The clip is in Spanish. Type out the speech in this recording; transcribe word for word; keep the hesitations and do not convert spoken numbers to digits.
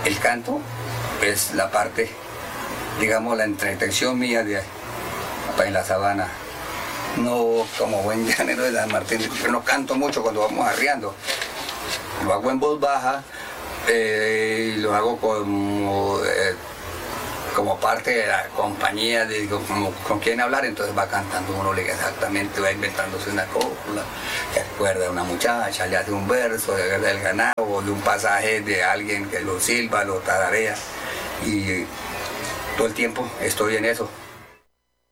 el canto es la parte, digamos, la entretención mía de en la sabana. No como buen llanero de San Martín, yo no canto mucho cuando vamos arriando. Lo hago en voz baja, eh, lo hago como, eh, como parte de la compañía, de, como, con quien hablar, entonces va cantando uno exactamente, va inventándose una copla, que recuerda a una muchacha, le hace un verso de del ganado o de un pasaje de alguien que lo silba, lo tararea, y todo el tiempo estoy en eso.